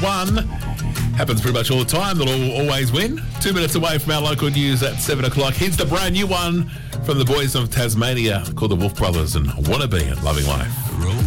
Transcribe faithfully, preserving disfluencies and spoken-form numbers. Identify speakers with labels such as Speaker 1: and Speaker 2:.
Speaker 1: one. Happens pretty much all the time. They'll always win. Two minutes away from our local news at seven o'clock. Here's the brand new one from the boys of Tasmania called the Wolf Brothers and Wannabe at Loving Life.